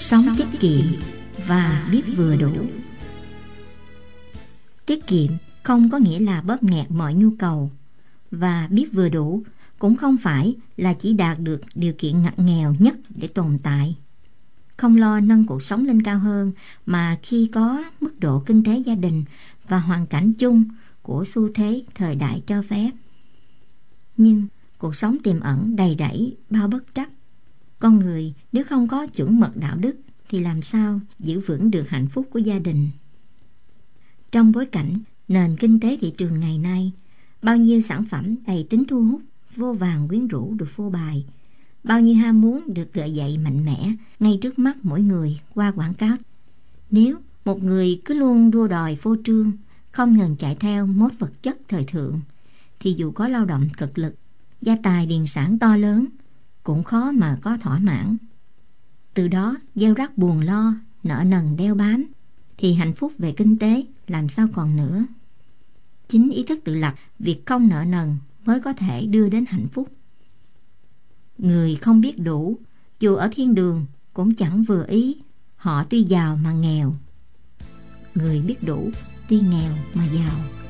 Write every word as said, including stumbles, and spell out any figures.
Sống tiết kiệm và biết vừa đủ. Tiết kiệm không có nghĩa là bóp nghẹt mọi nhu cầu, và biết vừa đủ cũng không phải là chỉ đạt được điều kiện ngặt nghèo nhất để tồn tại. Không lo nâng cuộc sống lên cao hơn, mà khi có mức độ kinh tế gia đình và hoàn cảnh chung của xu thế thời đại cho phép. Nhưng cuộc sống tiềm ẩn đầy rẫy bao bất trắc. Con người nếu không có chuẩn mực đạo đức thì làm sao giữ vững được hạnh phúc của gia đình? Trong bối cảnh nền kinh tế thị trường ngày nay, bao nhiêu sản phẩm đầy tính thu hút, vô vàn quyến rũ được phô bày, bao nhiêu ham muốn được gợi dậy mạnh mẽ ngay trước mắt mỗi người qua quảng cáo. Nếu một người cứ luôn đua đòi phô trương, không ngừng chạy theo mốt vật chất thời thượng, thì dù có lao động cực lực, gia tài điền sản to lớn, cũng khó mà có thỏa mãn. Từ đó gieo rắc buồn lo, nợ nần đeo bám, thì hạnh phúc về kinh tế làm sao còn nữa. Chính ý thức tự lập, việc không nợ nần mới có thể đưa đến hạnh phúc. Người không biết đủ, dù ở thiên đường cũng chẳng vừa ý, họ tuy giàu mà nghèo. Người biết đủ, tuy nghèo mà giàu.